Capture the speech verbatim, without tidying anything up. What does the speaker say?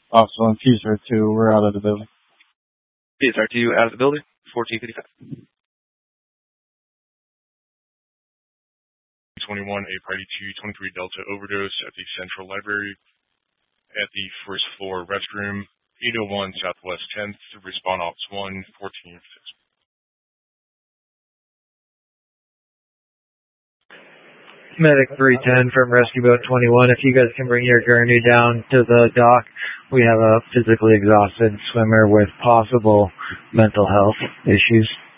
Also on P S R two, we're out of the building. P S R two out of the building, fourteen fifty-five. twenty-one, a party to twenty-three Delta overdose at the Central Library at the first floor restroom, eight oh one Southwest tenth, respond ops one, fourteen six. Medic three ten from Rescue Boat twenty-one. If you guys can bring your gurney down to the dock, we have a physically exhausted swimmer with possible mental health issues.